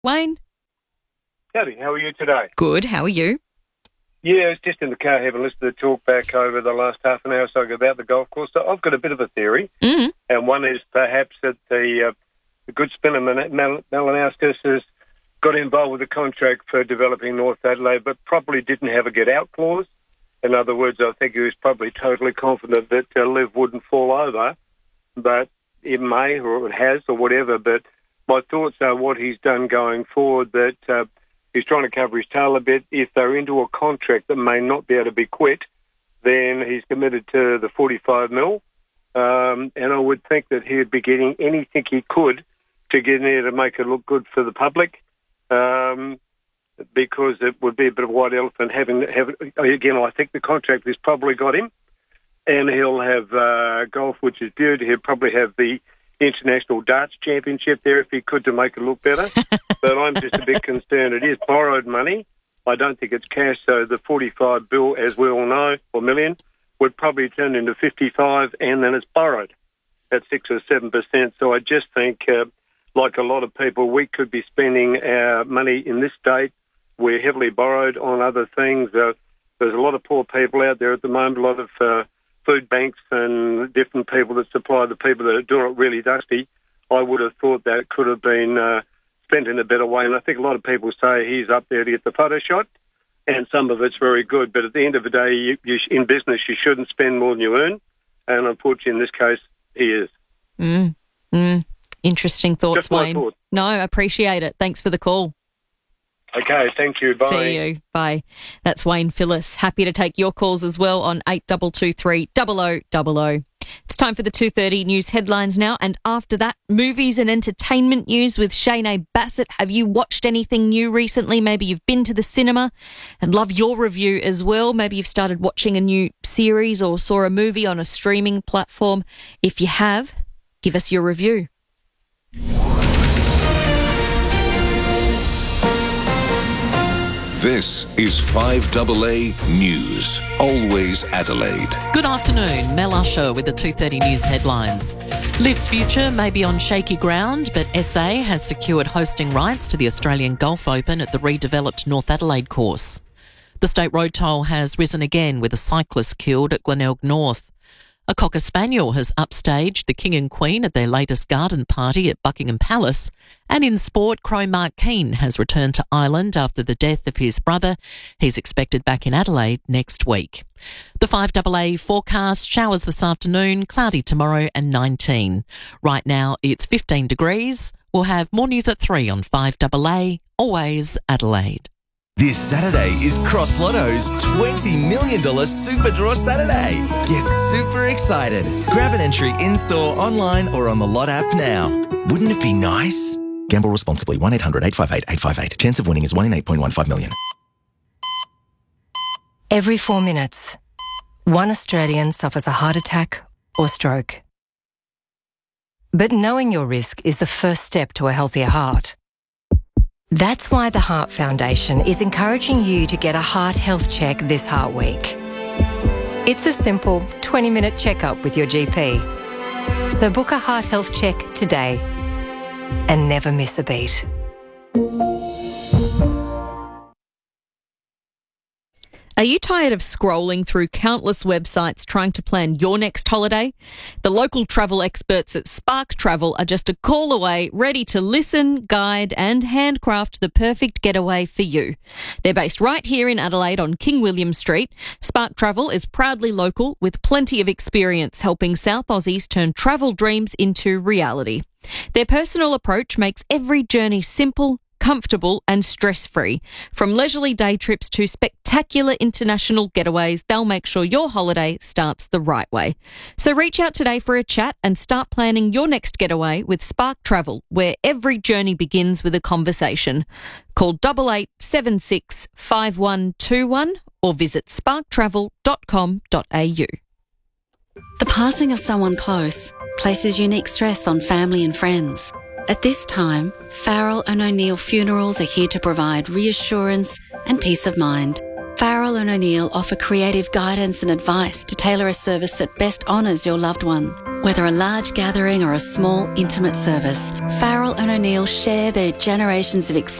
Wayne? Howdy, how are you today? Good, how are you? Yeah, I was just in the car having listened to the talk back over the last half an hour or so about the golf course. So I've got a bit of a theory, and one is perhaps that the good spinner Malinowskis has got involved with the contract for developing North Adelaide, but probably didn't have a get-out clause. In other words, I think he was probably totally confident that Liv wouldn't fall over, but it may, or it has, or whatever. But my thoughts are what he's done going forward, that he's trying to cover his tail a bit. If they're into a contract that may not be able to be quit, then he's committed to the 45 mil. And I would think that he would be getting anything he could to get in there to make it look good for the public, because it would be a bit of a white elephant having again, I think the contract has probably got him, and he'll have golf, which is good. He'll probably have the International Darts Championship there if he could, to make it look better. But I'm just a bit concerned. It is borrowed money. I don't think it's cash, so the 45 bill, as we all know, or million, would probably turn into 55, and then it's borrowed at 6 or 7%. So I just think, like a lot of people, we could be spending our money in this state. We're heavily borrowed on other things. There's a lot of poor people out there at the moment, a lot of food banks and different people that supply the people that are doing it really dusty. I would have thought that it could have been spent in a better way. And I think a lot of people say he's up there to get the photo shot, and some of it's very good. But at the end of the day, you in business, you shouldn't spend more than you earn. And unfortunately, in this case, he is. Interesting thoughts, Just my Wayne. thoughts. No, I appreciate it. Thanks for the call. Okay, thank you. Bye. See you. Bye. That's Wayne Phillis. Happy to take your calls as well on 8223 0000. It's time for the 2:30 news headlines now, and after that, movies and entertainment news with Shane Bassett. Have you watched anything new recently? Maybe you've been to the cinema, and love your review as well. Maybe you've started watching a new series or saw a movie on a streaming platform. If you have, give us your review. This is 5AA News, always Adelaide. Good afternoon, Mel Usher with the 2:30 news headlines. Liv's future may be on shaky ground, but SA has secured hosting rights to the Australian Golf Open at the redeveloped North Adelaide course. The state road toll has risen again with a cyclist killed at Glenelg North. A Cocker Spaniel has upstaged the King and Queen at their latest garden party at Buckingham Palace. And in sport, Crow Mark Keane has returned to Ireland after the death of his brother. He's expected back in Adelaide next week. The 5AA forecast: showers this afternoon, cloudy tomorrow and 19. Right now it's 15 degrees. We'll have more news at 3 on 5AA, always Adelaide. This Saturday is Cross Lotto's $20 million Super Draw Saturday. Get super excited. Grab an entry in-store, online or on the Lot app now. Wouldn't it be nice? Gamble responsibly. 1-800-858-858. Chance of winning is 1 in 8.15 million. Every 4 minutes, one Australian suffers a heart attack or stroke. But knowing your risk is the first step to a healthier heart. That's why the Heart Foundation is encouraging you to get a heart health check this Heart Week. It's a simple 20-minute checkup with your GP. So book a heart health check today and never miss a beat. Are you tired of scrolling through countless websites trying to plan your next holiday? The local travel experts at Spark Travel are just a call away, ready to listen, guide and handcraft the perfect getaway for you. They're based right here in Adelaide on King William Street. Spark Travel is proudly local with plenty of experience helping South Aussies turn travel dreams into reality. Their personal approach makes every journey simple, comfortable and stress-free. From leisurely day trips to spectacular international getaways, they'll make sure your holiday starts the right way. So reach out today for a chat and start planning your next getaway with Spark Travel, where every journey begins with a conversation. Call 8876 5121 or visit sparktravel.com.au. The passing of someone close places unique stress on family and friends. At this time, Farrell and O'Neill Funerals are here to provide reassurance and peace of mind. Farrell and O'Neill offer creative guidance and advice to tailor a service that best honours your loved one. Whether a large gathering or a small, intimate service, Farrell and O'Neill share their generations of experience